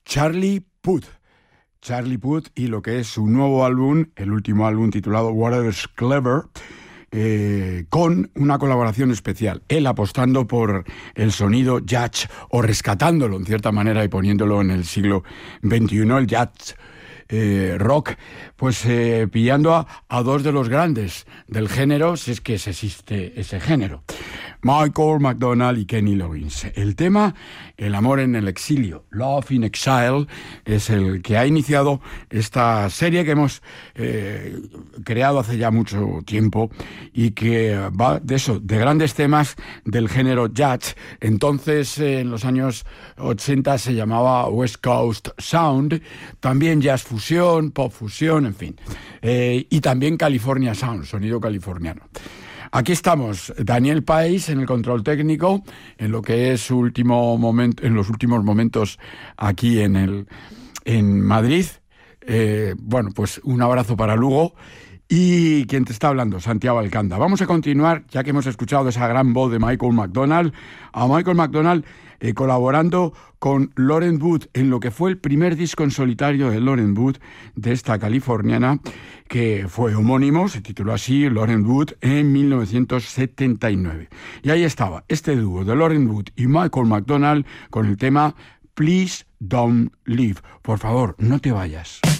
Charlie Puth. Charlie Puth y lo que es su nuevo álbum, el último álbum titulado Whatever's Clever, con una colaboración especial. Él apostando por el sonido jazz, o rescatándolo en cierta manera y poniéndolo en el siglo XXI, el jazz rock, pues pillando a dos de los grandes del género, si es que existe ese género, Michael McDonald y Kenny Loggins. El tema, El amor en el exilio, Love in Exile, es el que ha iniciado esta serie que hemos creado hace ya mucho tiempo y que va de eso, de grandes temas del género jazz. Entonces, en los años 80 se llamaba West Coast Sound, también jazz fusión, pop fusión, en fin. Y también California Sound, sonido californiano. Aquí estamos, Daniel País en el control técnico, en lo que es su último momento, en los últimos momentos aquí en Madrid. Bueno, pues un abrazo para Lugo. Y quien te está hablando, Santiago Alcanda. Vamos a continuar, ya que hemos escuchado esa gran voz de Michael McDonald, a Michael McDonald colaborando con Lauren Wood en lo que fue el primer disco en solitario de Lauren Wood, de esta californiana, que fue homónimo, se tituló así, Lauren Wood, en 1979. Y ahí estaba este dúo de Lauren Wood y Michael McDonald con el tema Please Don't Leave. Por favor, no te vayas.